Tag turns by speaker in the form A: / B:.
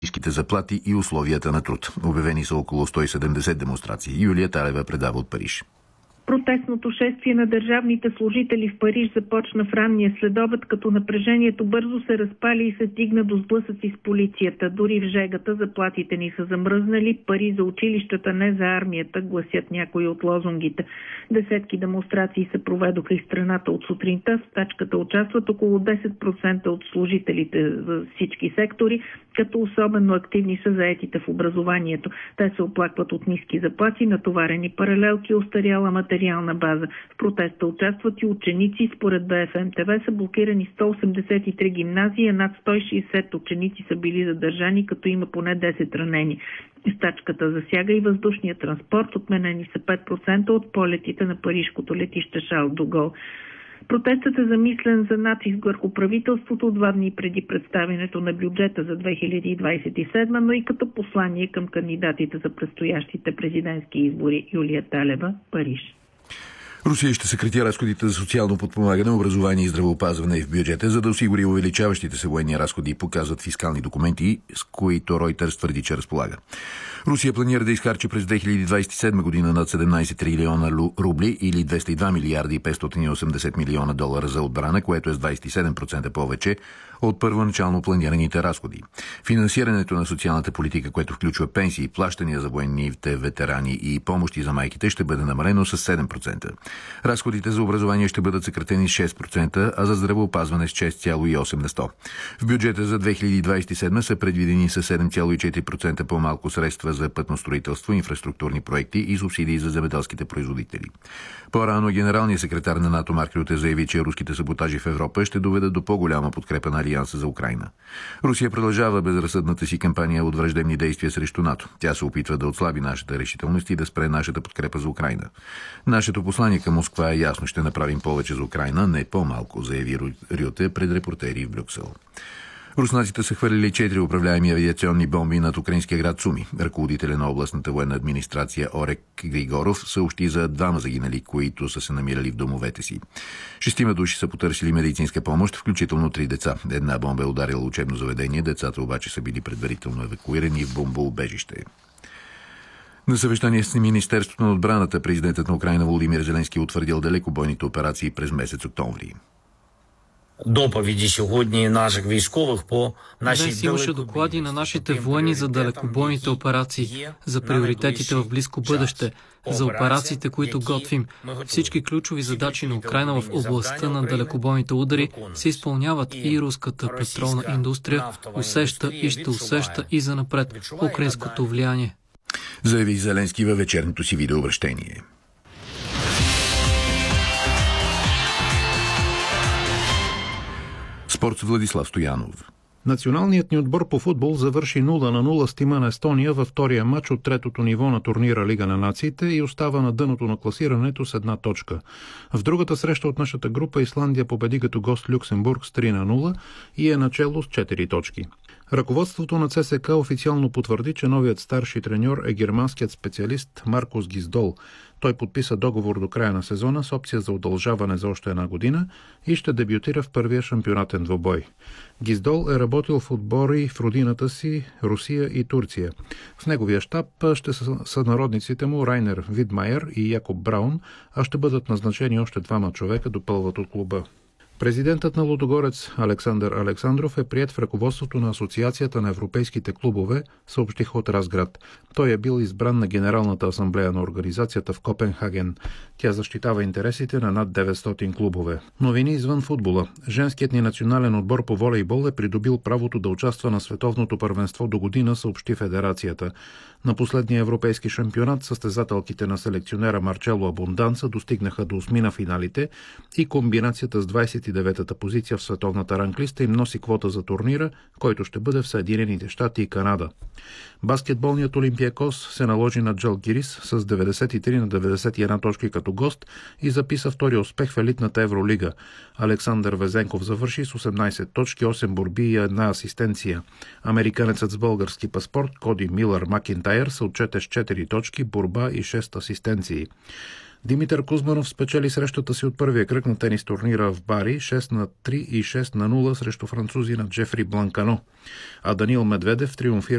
A: ниските заплати и условията на труд. Обявени са около 170 демонстрации. Юлия Талева предава от Париж.
B: Протестното шествие на държавните служители в Париж започна в ранния следобед, като напрежението бързо се разпали и се стигна до сблъсъци с полицията. Дори в жегата заплатите ни са замръзнали, пари за училищата, не за армията, гласят някои от лозунгите. Десетки демонстрации се проведоха из страната от сутринта. В стачката участват около 10% от служителите за всички сектори, като особено активни са заетите в образованието. Те се оплакват от ниски заплати, натоварени паралелки, остаряла материална база. В протеста участват и ученици. Според БФМ ТВ са блокирани 183 гимназии, а над 160 ученици са били задържани, като има поне 10 ранени. Стачката засяга и въздушния транспорт. Отменени са 5% от полетите на парижкото летище Шарл де Гол. Протестът е замислен за натиск върху правителството 2 дни преди представянето на бюджета за 2027, но и като послание към кандидатите за предстоящите президентски избори. Юлия Талева, Париж.
A: Русия ще съкрати разходите за социално подпомагане, образование и здравеопазване в бюджета, за да осигури увеличаващите се военни разходи, показват фискални документи, с които Reuters твърди, че разполага. Русия планира да изхарчи през 2027 година над 17 трилиона рубли или 202 милиарда и 580 милиона долара за отбрана, което е с 27% повече от първоначално планираните разходи. Финансирането на социалната политика, което включва пенсии, плащания за военните ветерани и помощи за майките, ще бъде намалено с 7%. Разходите за образование ще бъдат съкратени с 6%, а за здравеопазване с 6,8%. В бюджета за 2027 са предвидени с 7,4% по-малко средства за пътно строителство, инфраструктурни проекти и субсидии за земеделските производители. По-рано генералният секретар на НАТО Марк Рюте заяви, че руските саботажи в Европа ще доведат до по-голяма подкрепа на Алианса за Украйна. Русия продължава безразсъдната си кампания от враждебни действия срещу НАТО. Тя се опитва да отслаби нашата решителност и да спре нашата подкрепа за Украйна. Нашето послание към Москва е ясно: ще направим повече за Украйна, не по-малко, заяви Рюте пред репортери в Брюксел. Руснаците са хвърлили 4 управляеми авиационни бомби над украинския град Суми. Ръководителя на областната военна администрация Орек Григоров съобщи за 2 загинали, които са се намирали в домовете си. 6 души са потърсили медицинска помощ, включително 3 деца. Една бомба е ударила учебно заведение, децата обаче са били предварително евакуирани в бомбоубежище. На съвещание с Министерството на отбраната президентът на Украйна Володимир Зеленски утвърдил далекобойните операции през месец октомври.
C: Доповіді сьогодні наших військових по нашій
D: Днес имаше доклади на нашите военни за далекобойните операции, за приоритетите в близко бъдеще, за операциите, които готвим. Всички ключови задачи на Украйна в областта на далекобойните удари се изпълняват и руската петролна индустрия усеща и ще усеща и занапред украинското влияние.
A: Заяви Зеленски във вечерното си видеообращение. Спорт с Владислав Стоянов.
E: Националният ни отбор по футбол завърши 0-0 с тима на Естония във втория матч от третото ниво на турнира Лига на нациите и остава на дъното на класирането с 1 точка. В другата среща от нашата група Исландия победи като гост Люксембург с 3-0 и е начело с 4 точки. Ръководството на ЦСК официално потвърди, че новият старши треньор е германският специалист Маркус Гиздол. Той подписа договор до края на сезона с опция за удължаване за още 1 година и ще дебютира в първия шампионатен двубой. Гиздол е работил в отбори в родината си Русия и Турция. В неговия щаб ще са сънародниците му Райнер Видмайер и Якоб Браун, а ще бъдат назначени още 2 човека, допълват от клуба. Президентът на Лудогорец Александър Александров е приет в ръководството на Асоциацията на европейските клубове, съобщиха от Разград. Той е бил избран на Генералната асамблея на организацията в Копенхаген. Тя защитава интересите на над 900 клубове. Новини извън футбола. Женският ни национален отбор по волейбол е придобил правото да участва на световното първенство до година, съобщи федерацията. На последния европейски шампионат състезателките на селекционера Марчело Абунданца достигнаха до 8 на финалите и комбинацията с 29-та позиция в световната ранглиста им носи квота за турнира, който ще бъде в Съединените щати и Канада. Баскетболният Олимпиакос се наложи на Джалгирис с 93 на 91 точки като гост и записа втори успех в елитната Евролига. Александър Везенков завърши с 18 точки, 8 борби и 1 асистенция. Американецът с български паспорт Коди Милър Макинтайр се отчете с 4 точки, борба и 6 асистенции. Димитър Кузманов спечели срещата си от първия кръг на тенис турнира в Бари 6-3 и 6-0 срещу французина Джефри Бланкано. А Даниил Медведев триумфира